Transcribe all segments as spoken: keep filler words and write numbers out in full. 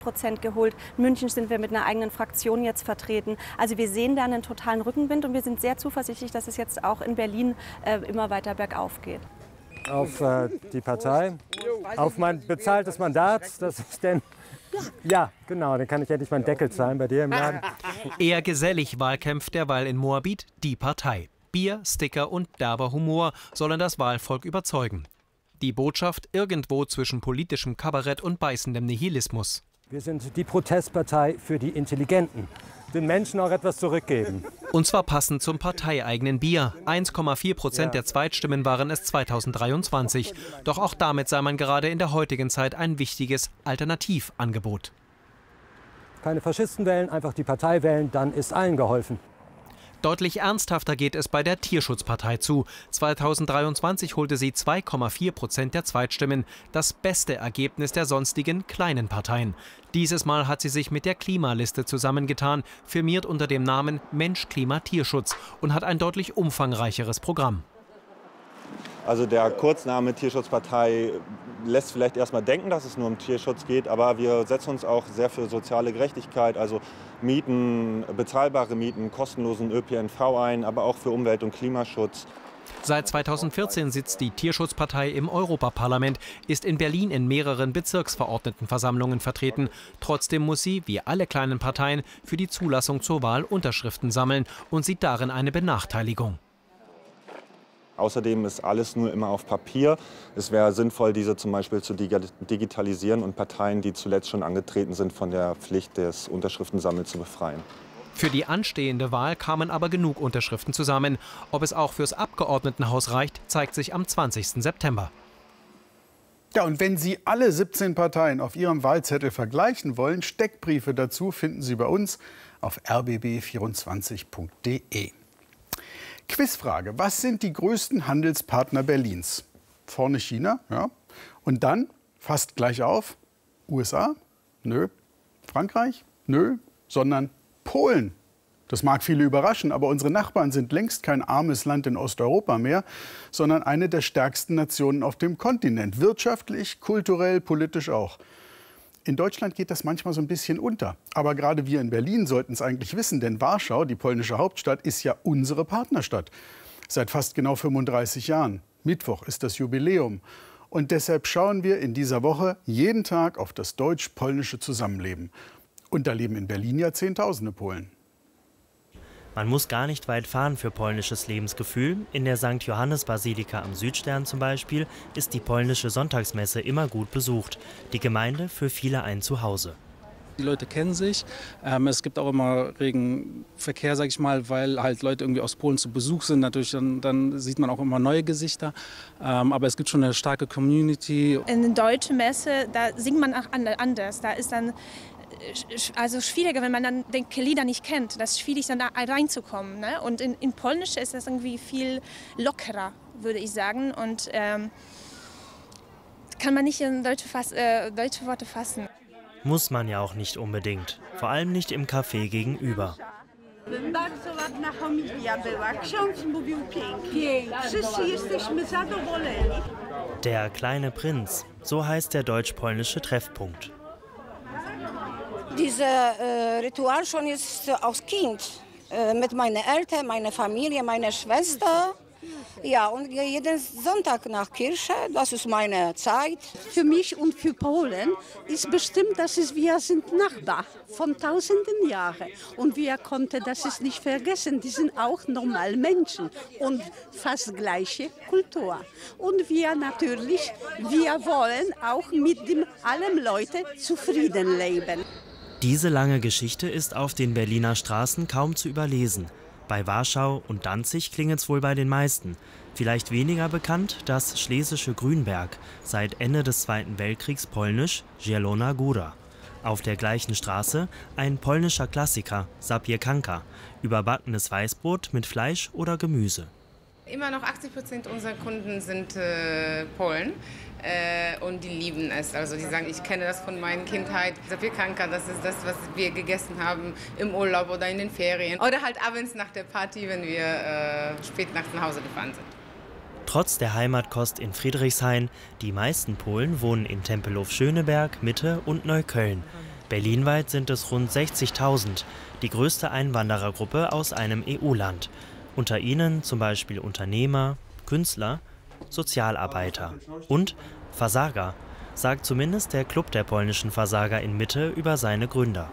Prozent geholt. In München sind wir mit einer eigenen Fraktion jetzt vertreten. Also wir sehen da einen totalen Rückenwind und wir sind sehr zuversichtlich, dass es jetzt auch in Berlin äh, immer weiter bergauf geht. Auf äh, die Partei, auf mein bezahltes Mandat, das ich denn... Ja, genau, dann kann ich endlich meinen Deckel zahlen bei dir im Laden. Eher gesellig wahlkämpft derweil in Moabit die Partei. Bier, Sticker und derber Humor sollen das Wahlvolk überzeugen. Die Botschaft irgendwo zwischen politischem Kabarett und beißendem Nihilismus. Wir sind die Protestpartei für die Intelligenten, den Menschen auch etwas zurückgeben. Und zwar passend zum parteieigenen Bier. eins Komma vier Prozent der Zweitstimmen waren es zweitausenddreiundzwanzig. Doch auch damit sei man gerade in der heutigen Zeit ein wichtiges Alternativangebot. Keine Faschisten wählen, einfach die Partei wählen, dann ist allen geholfen. Deutlich ernsthafter geht es bei der Tierschutzpartei zu. zweitausenddreiundzwanzig holte sie zwei Komma vier Prozent der Zweitstimmen, das beste Ergebnis der sonstigen kleinen Parteien. Dieses Mal hat sie sich mit der Klimaliste zusammengetan, firmiert unter dem Namen Mensch, Klima, Tierschutz und hat ein deutlich umfangreicheres Programm. Also der Kurzname Tierschutzpartei lässt vielleicht erstmal denken, dass es nur um Tierschutz geht, aber wir setzen uns auch sehr für soziale Gerechtigkeit, also Mieten, bezahlbare Mieten, kostenlosen Ö P N V ein, aber auch für Umwelt- und Klimaschutz. Seit zweitausendvierzehn sitzt die Tierschutzpartei im Europaparlament, ist in Berlin in mehreren Bezirksverordnetenversammlungen vertreten. Trotzdem muss sie, wie alle kleinen Parteien, für die Zulassung zur Wahl Unterschriften sammeln und sieht darin eine Benachteiligung. Außerdem ist alles nur immer auf Papier. Es wäre sinnvoll, diese zum Beispiel zu digitalisieren und Parteien, die zuletzt schon angetreten sind, von der Pflicht des Unterschriftensammels zu befreien. Für die anstehende Wahl kamen aber genug Unterschriften zusammen. Ob es auch fürs Abgeordnetenhaus reicht, zeigt sich am zwanzigsten September. Ja, und wenn Sie alle siebzehn Parteien auf Ihrem Wahlzettel vergleichen wollen, Steckbriefe dazu finden Sie bei uns auf r b b vierundzwanzig punkt de. Quizfrage: Was sind die größten Handelspartner Berlins? Vorne China, ja. Und dann, fast gleich auf, U S A? Nö. Frankreich? Nö. Sondern Polen. Das mag viele überraschen, aber unsere Nachbarn sind längst kein armes Land in Osteuropa mehr, sondern eine der stärksten Nationen auf dem Kontinent. Wirtschaftlich, kulturell, politisch auch. In Deutschland geht das manchmal so ein bisschen unter. Aber gerade wir in Berlin sollten es eigentlich wissen, denn Warschau, die polnische Hauptstadt, ist ja unsere Partnerstadt. Seit fast genau fünfunddreißig Jahren. Mittwoch ist das Jubiläum. Und deshalb schauen wir in dieser Woche jeden Tag auf das deutsch-polnische Zusammenleben. Und da leben in Berlin ja Zehntausende Polen. Man muss gar nicht weit fahren für polnisches Lebensgefühl. In der Sankt Johannes-Basilika am Südstern zum Beispiel ist die polnische Sonntagsmesse immer gut besucht. Die Gemeinde für viele ein Zuhause. Die Leute kennen sich. Ähm, es gibt auch immer regen Verkehr, sag ich mal, weil halt Leute irgendwie aus Polen zu Besuch sind. Natürlich dann, dann sieht man auch immer neue Gesichter. Ähm, aber es gibt schon eine starke Community. In der deutschen Messe, da singt man auch anders. Da ist dann also schwieriger, wenn man dann die Lieder nicht kennt. Das ist schwierig, dann da reinzukommen. Ne? Und in, in Polnisch ist das irgendwie viel lockerer, würde ich sagen. Und ähm, kann man nicht in deutsche, Fass, äh, deutsche Worte fassen. Muss man ja auch nicht unbedingt. Vor allem nicht im Café gegenüber. Bardzo ładna homilia była. Ksiądz mówił pięknie. Wszyscy jesteśmy zadowoleni. Der kleine Prinz, so heißt der deutsch-polnische Treffpunkt. Dieses äh, Ritual schon ist als Kind. Äh, mit meinen Eltern, meiner Familie, meiner Schwester. Ja, und jeden Sonntag nach Kirche, das ist meine Zeit. Für mich und für Polen ist bestimmt, dass es, wir sind Nachbarn von tausenden Jahren. Und wir konnten das ist nicht vergessen, die sind auch normal Menschen und fast gleiche Kultur. Und wir natürlich, wir wollen auch mit dem allen Leuten zufrieden leben. Diese lange Geschichte ist auf den Berliner Straßen kaum zu überlesen. Bei Warschau und Danzig klingt es wohl bei den meisten. Vielleicht weniger bekannt das schlesische Grünberg, seit Ende des Zweiten Weltkriegs polnisch Zielona Góra. Auf der gleichen Straße ein polnischer Klassiker, Zapiekanka, überbackenes Weißbrot mit Fleisch oder Gemüse. Immer noch achtzig Prozent unserer Kunden sind äh, Polen äh, und die lieben es. Also die sagen, ich kenne das von meiner Kindheit. Zapiekanka, das ist das, was wir gegessen haben im Urlaub oder in den Ferien. Oder halt abends nach der Party, wenn wir äh, spät nachts nach Hause gefahren sind. Trotz der Heimatkost in Friedrichshain, die meisten Polen wohnen in Tempelhof-Schöneberg, Mitte und Neukölln. Berlinweit sind es rund sechzigtausend, die größte Einwanderergruppe aus einem E U-Land. Unter ihnen zum Beispiel Unternehmer, Künstler, Sozialarbeiter und Versager, sagt zumindest der Club der polnischen Versager in Mitte über seine Gründer.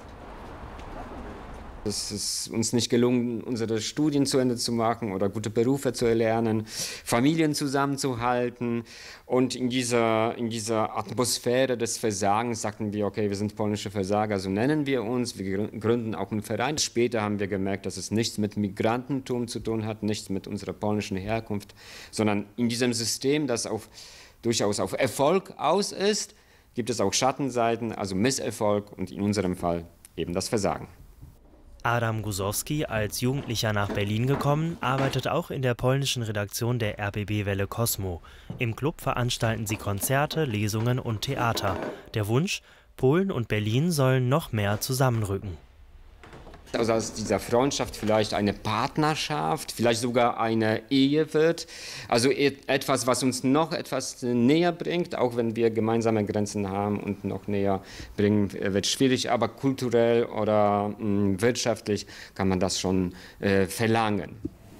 Es ist uns nicht gelungen, unsere Studien zu Ende zu machen oder gute Berufe zu erlernen, Familien zusammenzuhalten. Und in dieser, in dieser Atmosphäre des Versagens sagten wir, okay, wir sind polnische Versager, so nennen wir uns. Wir gründen auch einen Verein. Später haben wir gemerkt, dass es nichts mit Migrantentum zu tun hat, nichts mit unserer polnischen Herkunft, sondern in diesem System, das auf, durchaus auf Erfolg aus ist, gibt es auch Schattenseiten, also Misserfolg und in unserem Fall eben das Versagen. Adam Gusowski, als Jugendlicher nach Berlin gekommen, arbeitet auch in der polnischen Redaktion der R B B-Welle Kosmo. Im Club veranstalten sie Konzerte, Lesungen und Theater. Der Wunsch, Polen und Berlin sollen noch mehr zusammenrücken. Also aus dieser Freundschaft vielleicht eine Partnerschaft, vielleicht sogar eine Ehe wird. Also etwas, was uns noch etwas näher bringt, auch wenn wir gemeinsame Grenzen haben und noch näher bringen, wird schwierig. Aber kulturell oder mh, wirtschaftlich kann man das schon äh, verlangen.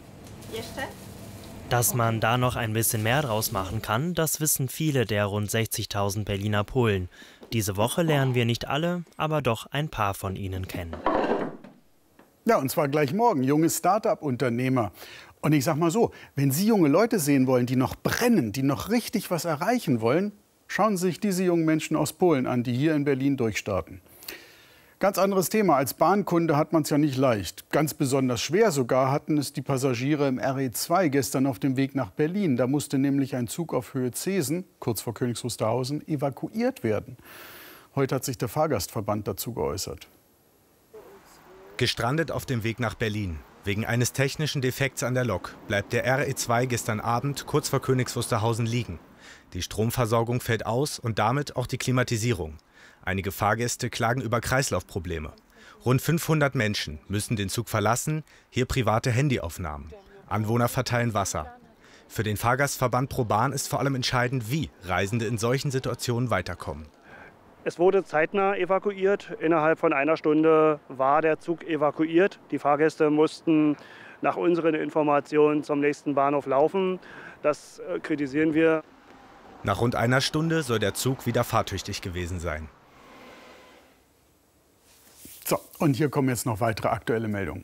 Dass man da noch ein bisschen mehr draus machen kann, das wissen viele der rund sechzigtausend Berliner Polen. Diese Woche lernen wir nicht alle, aber doch ein paar von ihnen kennen. Ja, und zwar gleich morgen, junge Start-up-Unternehmer. Und ich sag mal so, wenn Sie junge Leute sehen wollen, die noch brennen, die noch richtig was erreichen wollen, schauen Sie sich diese jungen Menschen aus Polen an, die hier in Berlin durchstarten. Ganz anderes Thema. Als Bahnkunde hat man es ja nicht leicht. Ganz besonders schwer sogar hatten es die Passagiere im R E zwei gestern auf dem Weg nach Berlin. Da musste nämlich ein Zug auf Höhe Zesen, kurz vor Königs Wusterhausen, evakuiert werden. Heute hat sich der Fahrgastverband dazu geäußert. Gestrandet auf dem Weg nach Berlin. Wegen eines technischen Defekts an der Lok bleibt der R E zwei gestern Abend kurz vor Königs Wusterhausen liegen. Die Stromversorgung fällt aus und damit auch die Klimatisierung. Einige Fahrgäste klagen über Kreislaufprobleme. Rund fünfhundert Menschen müssen den Zug verlassen, hier private Handyaufnahmen. Anwohner verteilen Wasser. Für den Fahrgastverband ProBahn ist vor allem entscheidend, wie Reisende in solchen Situationen weiterkommen. Es wurde zeitnah evakuiert. Innerhalb von einer Stunde war der Zug evakuiert. Die Fahrgäste mussten nach unseren Informationen zum nächsten Bahnhof laufen. Das kritisieren wir. Nach rund einer Stunde soll der Zug wieder fahrtüchtig gewesen sein. So, und hier kommen jetzt noch weitere aktuelle Meldungen.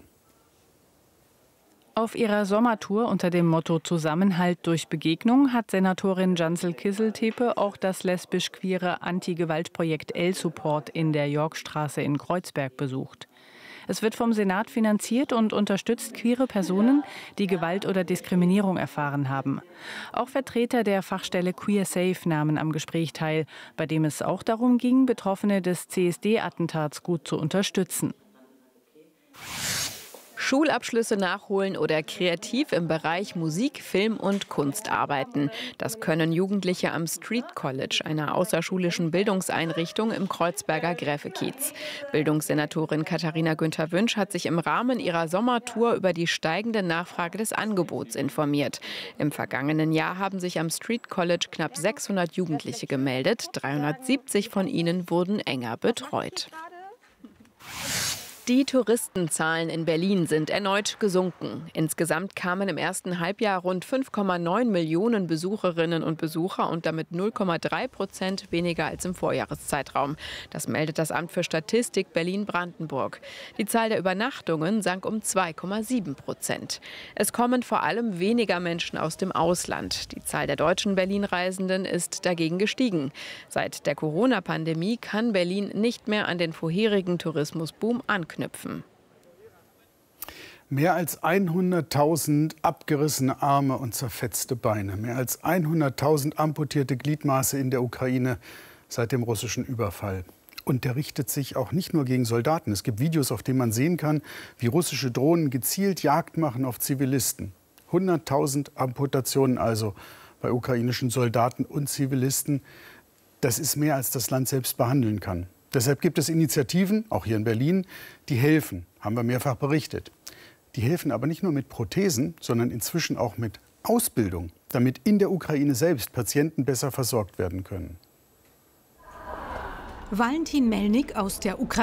Auf ihrer Sommertour unter dem Motto Zusammenhalt durch Begegnung hat Senatorin Cancel Kisseltepe auch das lesbisch-queere Anti-Gewalt-Projekt L-Support in der Yorkstraße in Kreuzberg besucht. Es wird vom Senat finanziert und unterstützt queere Personen, die Gewalt oder Diskriminierung erfahren haben. Auch Vertreter der Fachstelle Queer Safe nahmen am Gespräch teil, bei dem es auch darum ging, Betroffene des C S D-Attentats gut zu unterstützen. Schulabschlüsse nachholen oder kreativ im Bereich Musik, Film und Kunst arbeiten. Das können Jugendliche am Street College, einer außerschulischen Bildungseinrichtung im Kreuzberger Gräfekiez. Bildungssenatorin Katharina Günther-Wünsch hat sich im Rahmen ihrer Sommertour über die steigende Nachfrage des Angebots informiert. Im vergangenen Jahr haben sich am Street College knapp sechshundert Jugendliche gemeldet. dreihundertsiebzig von ihnen wurden enger betreut. Die Touristenzahlen in Berlin sind erneut gesunken. Insgesamt kamen im ersten Halbjahr rund fünf Komma neun Millionen Besucherinnen und Besucher und damit null Komma drei Prozent weniger als im Vorjahreszeitraum. Das meldet das Amt für Statistik Berlin-Brandenburg. Die Zahl der Übernachtungen sank um zwei Komma sieben Prozent. Es kommen vor allem weniger Menschen aus dem Ausland. Die Zahl der deutschen Berlin-Reisenden ist dagegen gestiegen. Seit der Corona-Pandemie kann Berlin nicht mehr an den vorherigen Tourismusboom anknüpfen. Knüpfen. Mehr als hunderttausend abgerissene Arme und zerfetzte Beine, mehr als hunderttausend amputierte Gliedmaße in der Ukraine seit dem russischen Überfall. Und der richtet sich auch nicht nur gegen Soldaten. Es gibt Videos, auf denen man sehen kann, wie russische Drohnen gezielt Jagd machen auf Zivilisten. hunderttausend Amputationen also bei ukrainischen Soldaten und Zivilisten. Das ist mehr, als das Land selbst behandeln kann. Deshalb gibt es Initiativen, auch hier in Berlin, die helfen, haben wir mehrfach berichtet. Die helfen aber nicht nur mit Prothesen, sondern inzwischen auch mit Ausbildung, damit in der Ukraine selbst Patienten besser versorgt werden können. Valentin Melnik aus der Ukraine.